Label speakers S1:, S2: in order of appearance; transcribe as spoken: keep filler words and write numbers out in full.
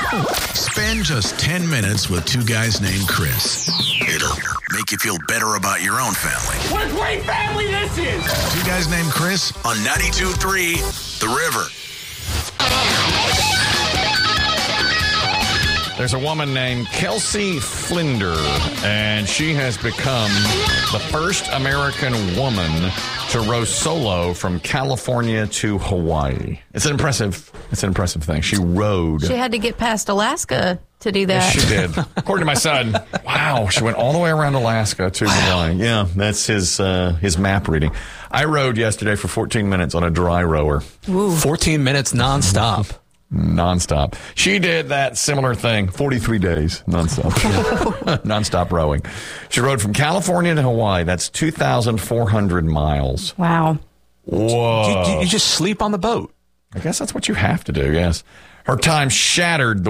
S1: Spend just ten minutes with two guys named Chris. It'll make you feel better about your own family.
S2: What a great family this is!
S1: Two guys named Chris on ninety-two point three The River.
S3: There's a woman named Kelsey Flender, and she has become the first American woman to row solo from California to Hawaii. It's an impressive, it's an impressive thing. She rowed.
S4: She had to get past Alaska to do that.
S3: Yes, she did. According to my son, wow, she went all the way around Alaska to Hawaii. Yeah, that's his uh, his map reading. I rowed yesterday for fourteen minutes on a dry rower.
S4: Ooh.
S5: fourteen minutes nonstop.
S3: Nonstop. She did that similar thing, forty-three days nonstop. Nonstop rowing. She rowed from California to Hawaii. That's two thousand four hundred miles.
S4: Wow.
S3: Whoa.
S5: You, you just sleep on the boat.
S3: I guess that's what you have to do, yes. Her time shattered the